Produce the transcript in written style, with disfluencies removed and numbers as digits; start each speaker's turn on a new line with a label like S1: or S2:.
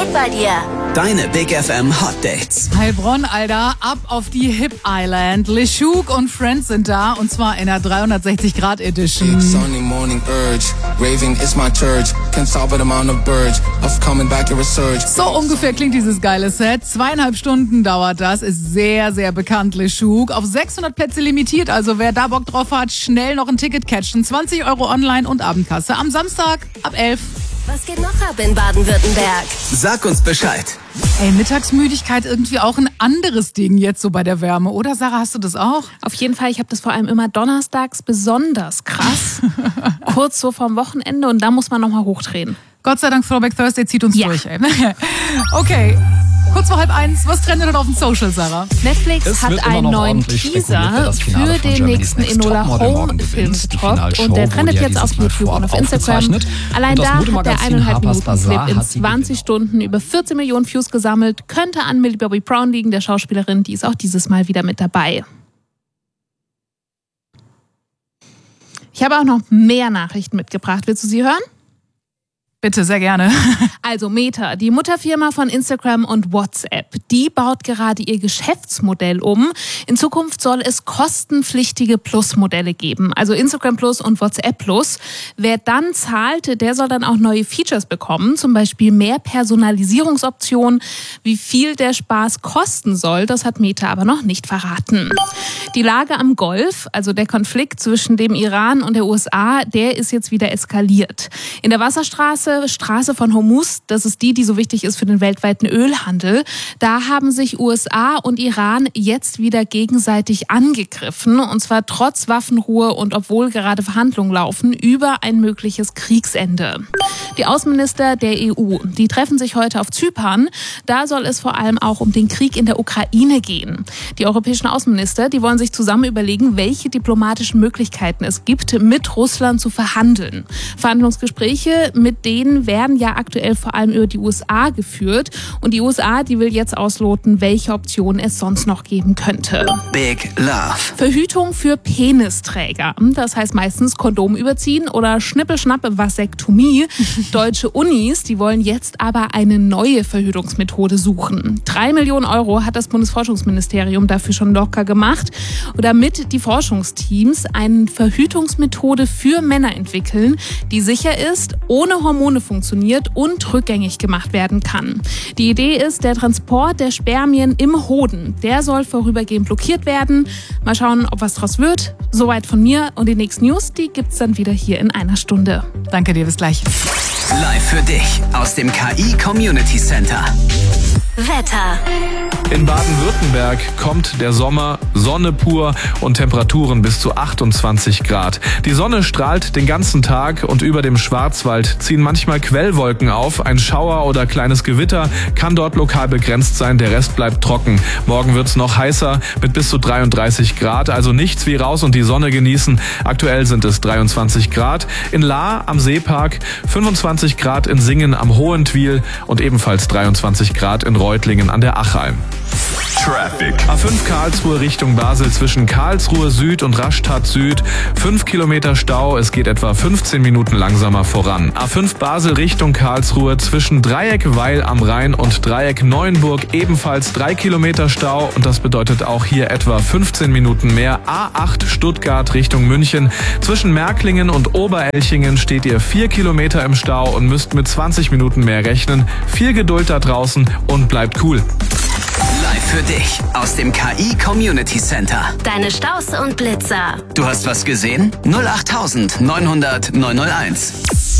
S1: geht bei dir?
S2: Deine Big FM Hot Dates.
S3: Heilbronn, Alter, ab auf die Hip Island. LeShook und Friends sind da, und zwar in der 360° Edition.
S4: Sunday morning urge, raving is my church. Can't stop it, I'm on the verge of coming back in research.
S3: So ungefähr klingt dieses geile Set. 2,5 Stunden dauert das, ist sehr, sehr bekannt, LeShook. Auf 600 Plätze limitiert, also wer da Bock drauf hat, schnell noch ein Ticket catchen. 20 € online und Abendkasse am Samstag ab 11.
S1: Was geht noch ab in Baden-Württemberg?
S2: Sag uns Bescheid.
S3: Ey, Mittagsmüdigkeit irgendwie auch ein anderes Ding jetzt so bei der Wärme, oder Sarah, hast du das auch?
S5: Auf jeden Fall, ich habe das vor allem immer donnerstags besonders krass, kurz so vorm Wochenende, und da muss man nochmal hochdrehen.
S3: Gott sei Dank, Throwback Thursday zieht uns
S5: Ja.
S3: durch, ey. Okay, kurz vor 12:30, was trendet denn auf dem Social, Sarah?
S5: Netflix
S6: Es
S5: hat
S6: wird immer
S5: einen
S6: noch
S5: neuen
S6: ordentlich spekuliert, wer
S5: Teaser
S6: das Finale
S5: für
S6: von
S5: den
S6: Germany's
S5: nächsten
S6: Next
S5: Enola
S6: Topmodel morgen
S5: Holmes-Film
S6: gewinnt. Die
S5: gedroppt,
S6: Finalshow
S5: und der
S6: wurde
S5: trendet
S6: ja
S5: jetzt auf
S6: dieses Mal
S5: YouTube und auf
S6: vorab
S5: Instagram.
S6: aufgezeichnet.
S5: Allein
S6: Und das
S5: da hat der
S6: Modemagazin
S5: 1,5
S6: Harper's
S5: Minuten
S6: Bazaar
S5: Clip in
S6: hat die
S5: 20 Stunden über 14 Millionen Views gesammelt. Könnte an Millie Bobby Brown liegen, der Schauspielerin, die ist auch dieses Mal wieder mit dabei. Ich habe auch noch mehr Nachrichten mitgebracht. Willst du sie hören?
S3: Bitte, sehr gerne.
S5: Also Meta, die Mutterfirma von Instagram und WhatsApp, die baut gerade ihr Geschäftsmodell um. In Zukunft soll es kostenpflichtige Plus-Modelle geben, also Instagram Plus und WhatsApp Plus. Wer dann zahlt, der soll dann auch neue Features bekommen, zum Beispiel mehr Personalisierungsoptionen. Wie viel der Spaß kosten soll, das hat Meta aber noch nicht verraten. Die Lage am Golf, also der Konflikt zwischen dem Iran und der USA, der ist jetzt wieder eskaliert. In der Wasserstraße, Straße von Hormuz, das ist die so wichtig ist für den weltweiten Ölhandel, da haben sich USA und Iran jetzt wieder gegenseitig angegriffen, und zwar trotz Waffenruhe und obwohl gerade Verhandlungen laufen über ein mögliches Kriegsende. Die Außenminister der EU, die treffen sich heute auf Zypern. Da soll es vor allem auch um den Krieg in der Ukraine gehen. Die europäischen Außenminister, die wollen sich zusammen überlegen, welche diplomatischen Möglichkeiten es gibt, mit Russland zu verhandeln. Verhandlungsgespräche mit denen werden ja aktuell vor allem über die USA geführt. Und die USA, die will jetzt ausloten, welche Optionen es sonst noch geben könnte.
S2: Big Love.
S5: Verhütung für Penisträger. Das heißt meistens Kondom überziehen oder Schnippelschnapp Vasektomie. Deutsche Unis, die wollen jetzt aber eine neue Verhütungsmethode suchen. 3 Millionen € hat das Bundesforschungsministerium dafür schon locker gemacht, damit die Forschungsteams eine Verhütungsmethode für Männer entwickeln, die sicher ist, ohne Hormone funktioniert und rückgängig gemacht werden kann. Die Idee ist, der Transport der Spermien im Hoden, der soll vorübergehend blockiert werden. Mal schauen, ob was draus wird. Soweit von mir, und die nächsten News, die gibt's dann wieder hier in einer Stunde.
S3: Danke dir, bis gleich.
S2: Live für dich aus dem KI Community Center.
S1: Wetter.
S7: In Baden-Württemberg kommt der Sommer, Sonne pur und Temperaturen bis zu 28 Grad. Die Sonne strahlt den ganzen Tag und über dem Schwarzwald ziehen manchmal Quellwolken auf. Ein Schauer oder kleines Gewitter kann dort lokal begrenzt sein, der Rest bleibt trocken. Morgen wird's noch heißer mit bis zu 33 Grad, also nichts wie raus und die Sonne genießen. Aktuell sind es 23 Grad. In Lahr am Seepark, 25 Grad in Singen am Hohentwiel und ebenfalls 23 Grad in Reutlingen an der Achalm.
S8: Traffic.
S7: A5 Karlsruhe Richtung Basel zwischen Karlsruhe Süd und Rastatt Süd. 5 Kilometer Stau, es geht etwa 15 Minuten langsamer voran. A5 Basel Richtung Karlsruhe zwischen Dreieck Weil am Rhein und Dreieck Neuenburg ebenfalls 3 Kilometer Stau, und das bedeutet auch hier etwa 15 Minuten mehr. A8 Stuttgart Richtung München. Zwischen Märklingen und Oberelchingen steht ihr 4 Kilometer im Stau und müsst mit 20 Minuten mehr rechnen. Viel Geduld da draußen und bleibt cool.
S2: Live für dich aus dem KI Community Center.
S1: Deine Staus und Blitzer.
S2: Du hast was gesehen? 08900 901.